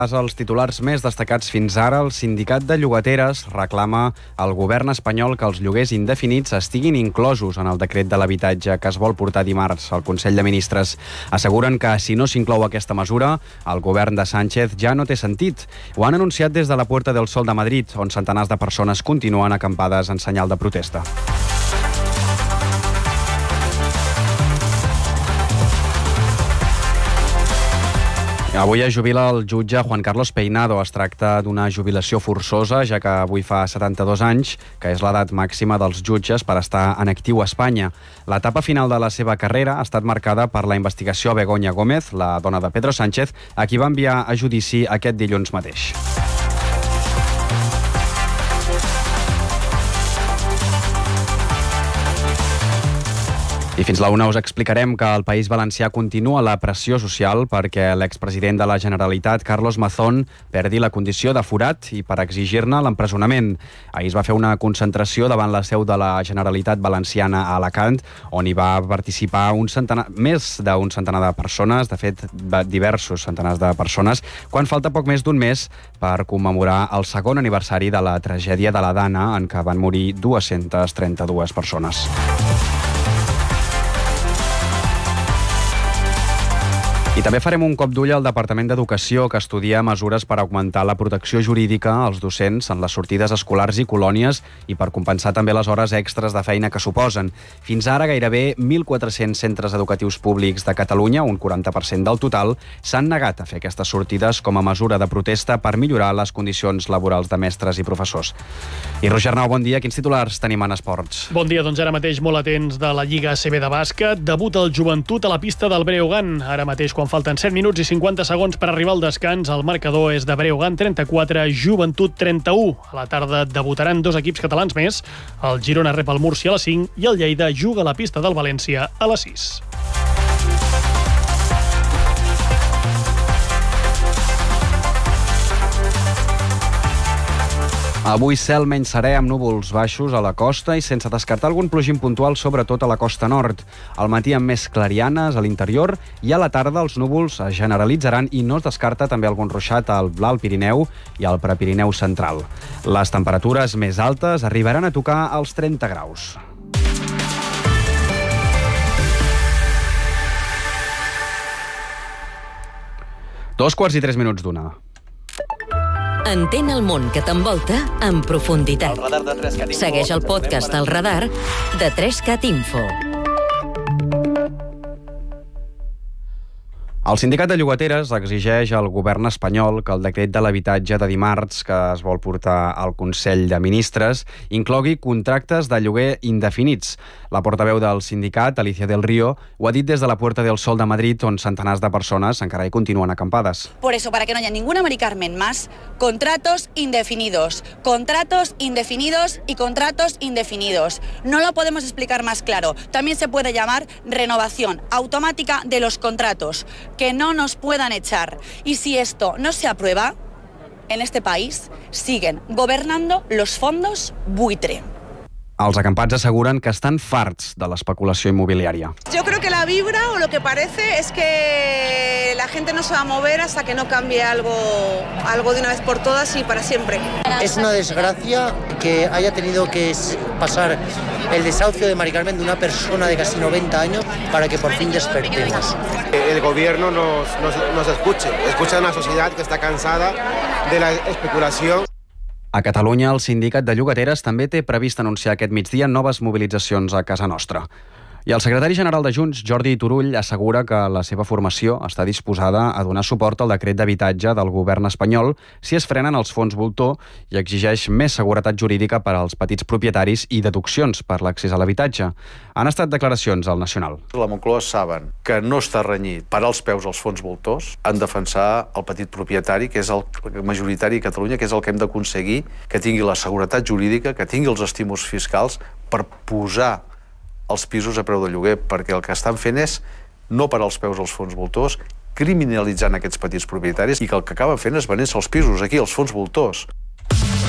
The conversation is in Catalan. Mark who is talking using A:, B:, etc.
A: Els titulars més destacats fins ara, el sindicat de llogateres reclama al govern espanyol que els lloguers indefinits estiguin inclosos en el decret de l'habitatge que es vol portar dimarts al Consell de Ministres. Asseguren que si no s'inclou aquesta mesura, el govern de Sánchez ja no té sentit. Ho han anunciat des de la Puerta del Sol de Madrid, on centenars de persones continuen acampades en senyal de protesta. Avui es jubila el jutge Juan Carlos Peinado. Es tracta d'una jubilació forçosa, ja que avui fa 72 anys, que és l'edat màxima dels jutges per estar en actiu a Espanya. L'etapa final de la seva carrera ha estat marcada per la investigació a Begoña Gómez, la dona de Pedro Sánchez, a qui va enviar a judici aquest dilluns mateix. I fins la 1 us explicarem que al País Valencià continua la pressió social perquè l'expresident de la Generalitat, Carlos Mazón, perdi la condició de forat i per exigir-ne l'empresonament. Ahir es va fer una concentració davant la seu de la Generalitat Valenciana a Alacant, on hi va participar més d'un centenar de persones, de fet, diversos centenars de persones, quan falta poc més d'un mes per commemorar el segon aniversari de la tragèdia de la Dana, en què van morir 232 persones. I també farem un cop d'ull al Departament d'Educació, que estudia mesures per augmentar la protecció jurídica als docents en les sortides escolars i colònies i per compensar també les hores extres de feina que suposen. Fins ara, gairebé 1.400 centres educatius públics de Catalunya, un 40% del total, s'han negat a fer aquestes sortides com a mesura de protesta per millorar les condicions laborals de mestres i professors. I Roger Arnau, bon dia. Quins titulars tenim en esports?
B: Bon dia, doncs ara mateix molt atents de la Lliga ACB de bàsquet. Debut el Joventut a la pista del Breogán. Ara mateix, quan falten 7 minuts i 50 segons per arribar al descans, el marcador és de Breogán 34, Joventut 31. A la tarda debutaran dos equips catalans més. El Girona rep el Múrcia a les 5 i el Lleida juga a la pista del València a les 6.
A: Avui cel menys serè amb núvols baixos a la costa i sense descartar algun plogim puntual, sobretot a la costa nord. Al matí amb més clarianes a l'interior i a la tarda els núvols es generalitzaran i no es descarta també algun ruixat al Alt Pirineu i al Prepirineu central. Les temperatures més altes arribaran a tocar els 30 graus. Dos quarts i 3 minuts d'una.
C: Entén el món que t'envolta en profunditat. Segueix el podcast El Radar de 3CAT Info.
A: El sindicat de llogateres exigeix al govern espanyol que el decret de l'habitatge de dimarts, que es vol portar al Consell de Ministres, inclogui contractes de lloguer indefinits. La portaveu del sindicat, Alicia del Río, ho ha dit des de la Puerta del Sol de Madrid, on centenars de persones encara hi continuen acampades.
D: Por eso, para que no haya ninguna Mari Carmen más, contratos indefinidos y contratos indefinidos. No lo podemos explicar más claro. También se puede llamar renovación automática de los contratos, que no nos puedan echar. Y si esto no se aprueba, en este país siguen gobernando los fondos buitre.
A: Els acampats asseguren que estan farts de l'especulació inmobiliària.
E: Yo creo que la vibra o lo que parece es que la gente no se va a mover hasta que no cambie algo de una vez por todas y para siempre.
F: Es una desgracia que haya tenido que pasar el desahucio de Mari Carmen de una persona de casi 90 años para que por fin despertemos.
G: El gobierno nos escucha a una sociedad que está cansada de la especulación.
A: A Catalunya, el sindicat de llogateres també té previst anunciar aquest migdia noves mobilitzacions a casa nostra. I el secretari general de Junts, Jordi Turull, assegura que la seva formació està disposada a donar suport al decret d'habitatge del govern espanyol si es frenen els fons voltor i exigeix més seguretat jurídica per als petits propietaris i deduccions per l'accés a l'habitatge. Han estat declaracions al Nacional.
H: La Moncloa saben que no està renyit parar els peus als fons voltors en defensar el petit propietari, que és el majoritari a Catalunya, que és el que hem d'aconseguir, que tingui la seguretat jurídica, que tingui els estímuls fiscals per posar els pisos a preu de lloguer, perquè el que estan fent és no parar els peus als fons voltors, criminalitzant aquests petits propietaris, i que el que acaben fent és venir-se els pisos aquí, als fons voltors.